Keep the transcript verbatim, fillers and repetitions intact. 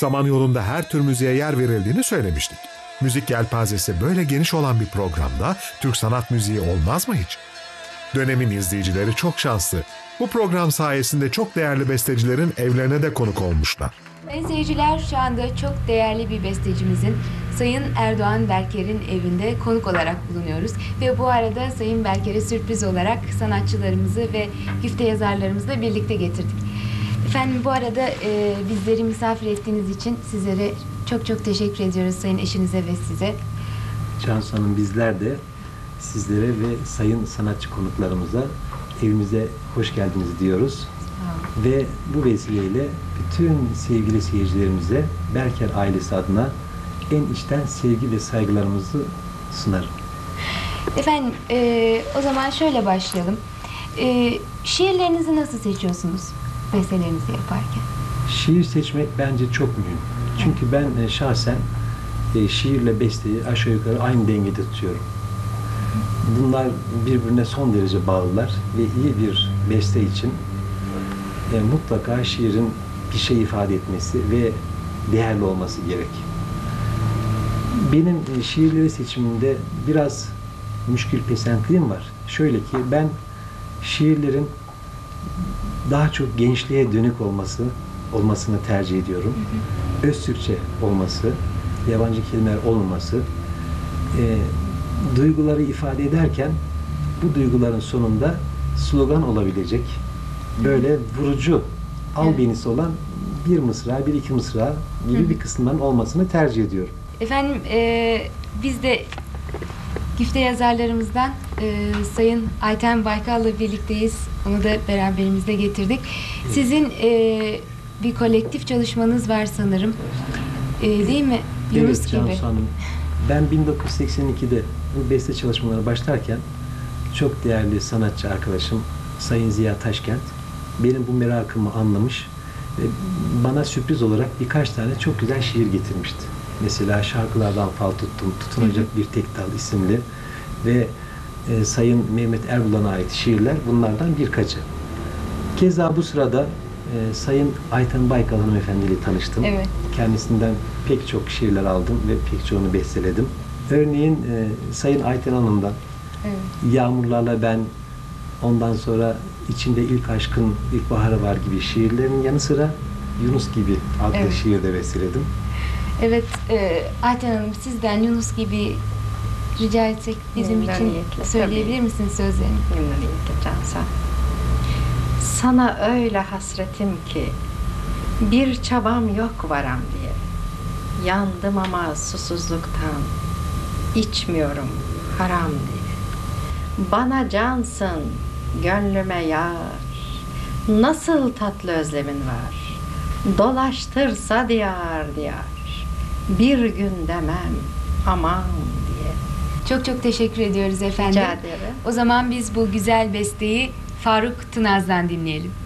Samanyolu'nda her tür müziğe yer verildiğini söylemiştik. Müzik yelpazesi böyle geniş olan bir programda Türk sanat müziği olmaz mı hiç? Dönemin izleyicileri çok şanslı. Bu program sayesinde çok değerli bestecilerin evlerine de konuk olmuşlar. Sayın seyirciler, şu anda çok değerli bir bestecimizin Sayın Erdoğan Berker'in evinde konuk olarak bulunuyoruz. Ve bu arada Sayın Berker'e sürpriz olarak sanatçılarımızı ve güfte yazarlarımızla birlikte getirdik. Efendim, bu arada e, bizleri misafir ettiğiniz için sizlere çok çok teşekkür ediyoruz, sayın eşinize ve size. Cansu Hanım, bizler de sizlere ve sayın sanatçı konuklarımıza evimize hoş geldiniz diyoruz. Tamam. Ve bu vesileyle bütün sevgili seyircilerimize Berker ailesi adına en içten sevgi ve saygılarımızı sunarım. Efendim, e, o zaman şöyle başlayalım. E, şiirlerinizi nasıl seçiyorsunuz bestelerinizi yaparken? Şiir seçmek bence çok mühim. Çünkü ben şahsen e, şiirle besteyi aşağı yukarı aynı dengede tutuyorum. Bunlar birbirine son derece bağlılar ve iyi bir beste için e, mutlaka şiirin bir şey ifade etmesi ve değerli olması gerek. Benim e, şiirleri seçiminde biraz müşkül pesentliğim var. Şöyle ki, ben şiirlerin daha çok gençliğe dönük olması olmasını tercih ediyorum. Hı hı. Öz Türkçe olması, yabancı kelimeler olmaması, e, duyguları ifade ederken bu duyguların sonunda slogan olabilecek, böyle vurucu, albenisi olan bir mısra, bir iki mısra gibi Hı. bir kısımdan olmasını tercih ediyorum. Efendim, e, biz de güfte yazarlarımızdan e, Sayın Ayten Baykal'la birlikteyiz. Onu da beraberimizde getirdik. Sizin e, bir kolektif çalışmanız var sanırım. E, değil mi? Yunus evet, gibi. Cansu Hanım. Ben bin dokuz yüz seksen ikide bu beste çalışmalarına başlarken çok değerli sanatçı arkadaşım Sayın Ziya Taşkent benim bu merakımı anlamış ve bana sürpriz olarak birkaç tane çok güzel şiir getirmişti. Mesela Şarkılardan Fal Tuttum, Tutunacak Bir Tek Dal isimli ve e, Sayın Mehmet Erbulan'a ait şiirler bunlardan birkaçı. Keza bu sırada e, Sayın Ayten Baykal hanımefendiyle tanıştım. Evet. Kendisinden pek çok şiirler aldım ve pek çoğunu besteledim. Örneğin e, Sayın Ayten Hanım'dan evet. Yağmurlarla Ben, ondan sonra İçinde İlk Aşkın İlkbaharı Var gibi şiirlerin yanı sıra Yunus Gibi adlı evet. şiir de besteledim. Evet, e, Ayten Hanım, sizden Yunus Gibi rica etsek bizim için söyleyebilir misiniz sözlerini? Memnuniyetle Cansu. Sana öyle hasretim ki bir çabam yok varam diye. Yandım ama susuzluktan, içmiyorum haram diye. Bana cansın, gönlüme yar, nasıl tatlı özlemin var. Dolaştırsa diyar diyar, bir gün demem aman diye. Çok çok teşekkür ediyoruz efendim. Rica ederim. O zaman biz bu güzel besteyi Faruk Tınaz'dan dinleyelim.